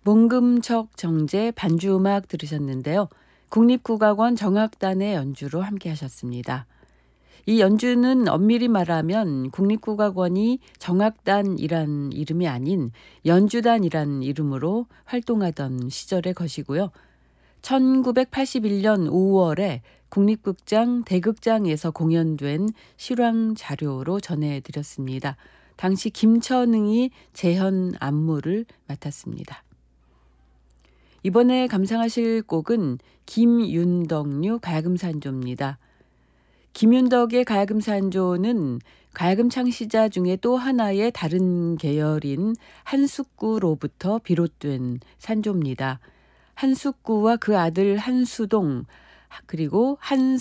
몽금척 정제 반주음악 들으셨는데요. 국립국악원 정악단의 연주로 함께 하셨습니다. 이 연주는 엄밀히 말하면 국립국악원이 정악단이란 이름이 아닌 연주단이란 이름으로 활동하던 시절의 것이고요. 1981년 5월에 국립극장 대극장에서 공연된 실황 자료로 전해드렸습니다. 당시 김천응이 재현 안무를 맡았습니다. 이번에 감상하실 곡은 김윤덕류 가야금산조입니다. 김윤덕의 가야금산조는 가야금 창시자 중에 또 하나의 다른 계열인 한숙구로부터 비롯된 산조입니다. 한숙구와 그 아들 한수동 그리고